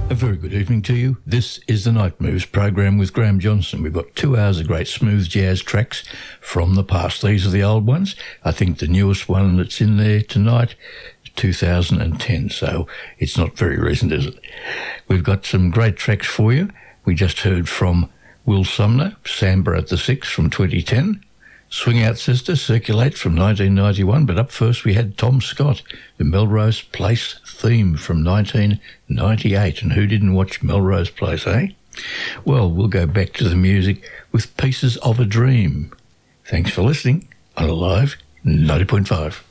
A very good evening to you. This is the Night Moves program with Graham Johnson. We've got 2 hours of great smooth jazz tracks from the past. These are the old ones. I think the newest one that's in there tonight is 2010, so it's not very recent, is it? We've got some great tracks for you. We just heard from Will Sumner, Samba at the Six from 2010. Swing Out Sister, Circulate from 1991, but up first we had Tom Scott, the Melrose Place theme from 1998. And who didn't watch Melrose Place, eh? Well, we'll go back to the music with Pieces of a Dream. Thanks for listening on Alive 90.5.